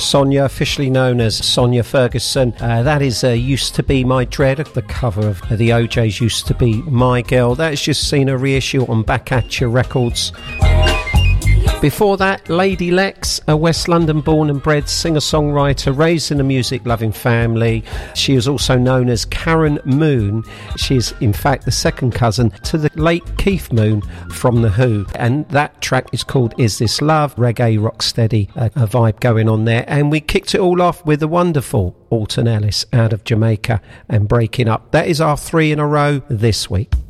Sonia, officially known as Sonia Ferguson. That is Used to Be My Dread, the cover of the OJ's Used to Be My Girl. That's just seen a reissue on Back At Ya Records. Before that, Lady Lex, a West London born and bred singer-songwriter raised in a music-loving family. She is also known as Karen Moon. She is, in fact, the second cousin to the late Keith Moon from The Who. And that track is called Is This Love? Reggae, rocksteady, a vibe going on there. And we kicked it all off with the wonderful Alton Ellis out of Jamaica and Breaking Up. That is our 3 in a row this week.